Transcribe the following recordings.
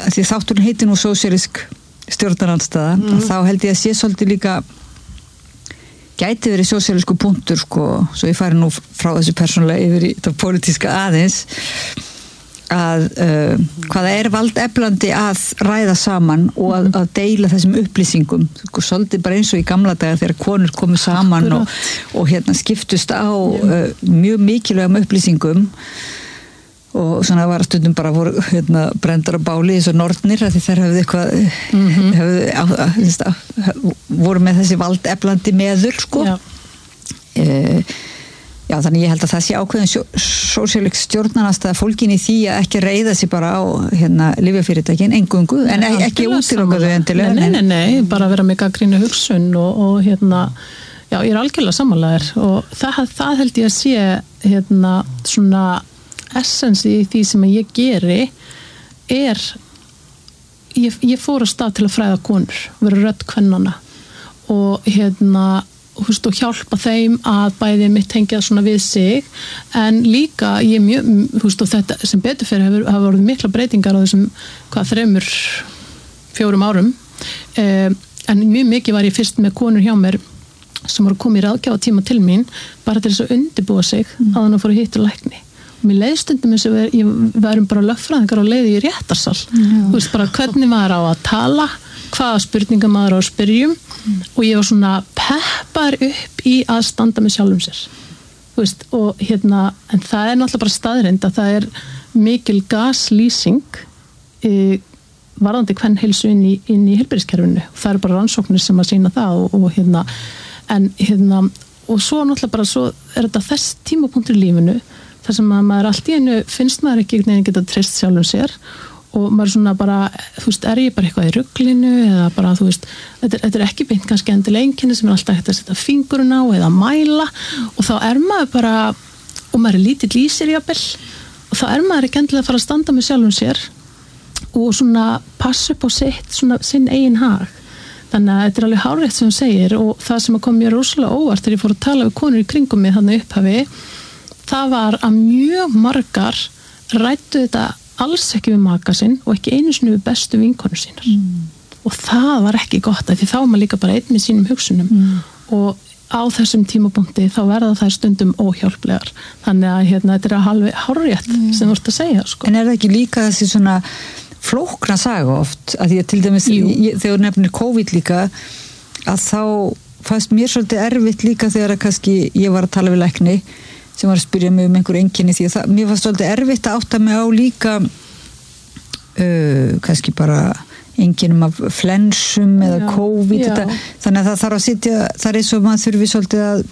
því þátturinn heitir nú sósíalísk stjórnarandstaða, þá held ég að sé svolítið líka gæti verið sósíalísku punktur sko, svo ég fari nú frá þessu persónulega yfir í það pólitíska aðeins að hvaða valdeflandi að ræða saman og að deila þessum upplýsingum sko, svolítið bara eins og í gamla daga þegar konur komu saman og hérna skiptust á mjög mikilvægum upplýsingum og svona var stundum bara voru hérna brendar á báli eins og nornir af því þær voru með þessi valdeflandi meður sko Já, þannig ég held að það sé ákveðin sósíalísk stjórnarandstaða fólgin í því að ekki reiða sig bara á hérna lyfjafyrirtækin eingöngu, en ekki útiloka þau endilega. Nei, bara vera með gagnrýna hugsun og hérna, já, ég algjörlega sammálaður og það held ég að sé hérna svona essensi í því sem ég geri ég fór á stað til að fræða konur, vera rödd kvennanna og hérna og hjálpa þeim að bæði mitt tengja svona við sig en líka ég mjög, og þetta sem betur fyrir hafa orðið mikla breytingar á þessum 3-4 árum en mjög mikið var ég fyrst með konur hjá mér sem voru komið í ráðgjafa tíma til mín bara til þess að undirbúa sig að hann fór að hitta lækni og mér leið stundum eins og ég værum bara lögfræðingar á leiði í réttarsal bara hvernig maður á að tala hvaða spurningar maður á að spyrjum og ég var svona peppar upp í að standa með sjálfum sér og hérna en það náttúrulega bara staðreynd að það mikil gaslýsing varðandi kvenheilsu inn í heilbrigðiskerfinu og það bara rannsóknir sem að sýna það og hérna en hérna og svo náttúrulega bara svo þetta þess tímapunktur í lífinu þar sem að maður allt í einu finnst maður ekki einhvern veginn geta treyst sjálfum sér og maður svona bara, ég bara eitthvað í ruglinu eða bara, þetta ekki beint kannski endilega einkenni sem alltaf hægt að setja fingurinn á eða mæla og þá maður bara, og maður lítill í sér jafnvel og þá maður ekki endilega að fara að standa með sjálfum sér og svona passa upp á svona sinn eigin hag. Þannig að þetta alveg hárrétt sem hún segir og það sem kom mér rosalega óvart þegar ég fór að tala við konur í kringum mig þannig upphafi, það var að mjög margar ræddu þetta alls ekki við maka sinn og ekki einu sinni við bestu vinkonur sínar og það var ekki gott af því þá maður líka bara einn með sínum hugsunum og á þessum tímapunkti þá verða þær stundum óhjálplegar þannig að hérna þetta alveg hárrétt sem þú ert að segja sko. En það ekki líka þessi svona flókna saga oft að því að til dæmis þegar nefnir COVID líka að þá fannst mér svolítið erfitt líka þegar að kannski ég var að tala við lækni sem var að spyrja mig einhver einkenni því að mér fannst svolítið erfitt að átta mig á líka kannski bara einkennum af flensum eða COVID þannig að það þarf að sitja þar eins og maður þurfi svolítið að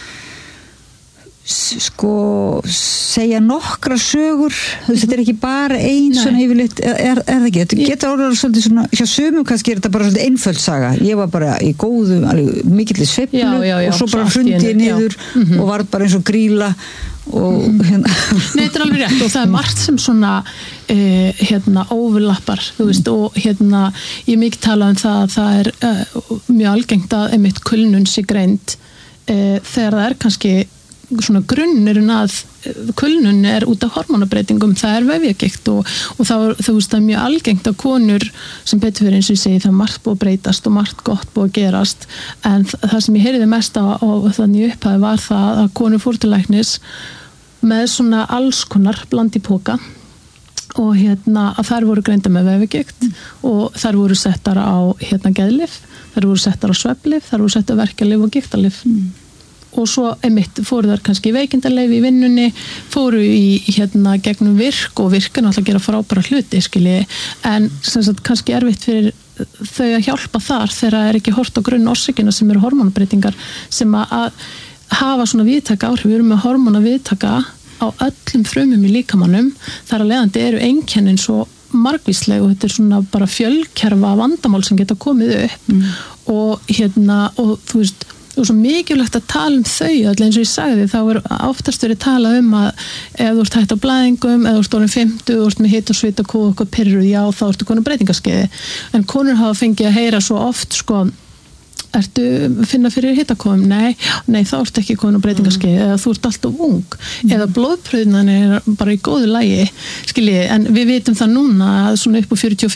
sko segja nokkra sögur þetta ekki bara ein svona yfirleitt það ekki, þetta getur orðið svolítið svona hjá sumum kannski þetta bara svolítið einföld saga ég var bara í góðum, mikilli sveiflu og svo bara hrundi niður og var bara eins og gríla og hérna Nei, þetta alveg rétt og það margt sem svona hérna overlappar og hérna ég mikið tala það að það mjög algengt að einmitt kulnun sé greind þegar það kannski svona grunnurinn að kulnun út af hormónabreitingum, það vefjagigt og það er mjög algengt að konur sem betur fyrir eins og ég segi það margt búið að breytast og margt gott búið að gerast en það sem ég heyriði mest á þannig upphæði var það að konur fór til læknis með svona alls konar bland í póka og hérna að þær voru greindar með vefjagigt og þær voru settar á hérna geðlyf, þær voru settar á svefnlyf, þær voru settar á verkjalyf og gigtalyf og svo einmitt fóru þar kannski veikindaleyfi í vinnunni, fóru í hérna gegnum virk og virkan alltaf gera frábæra hluti, skilji en sem sagt kannski erfitt fyrir þau að hjálpa þar þegar það ekki hort á grunn orsakina sem eru hormónabreytingar sem að hafa svona víðtaka áhrif, við erum með hormónaviðtaka á öllum frumum í líkamannum, þar að leiðandi eru einkennin svo margvísleg og þetta svona bara fjölkerfa vandamál sem geta komið upp og hérna og þú veist og svo mikilvægt að tala þau eins og ég sagði þá oftast verið talað að ef þú ert hætt á blæðingum eða þú ert orðin 50, þú ert með hita og svita og eitthvað pirruð, já þá ertu konur breytingaskeiði en konur hafa fengið að heyra svo oft sko, ertu finna fyrir hitakóðum, nei þá ertu ekki konur breytingaskeiði eða þú ert alltaf ung eða blóðpröðunan bara í góðu lagi skilji, en við vitum það núna að svona upp á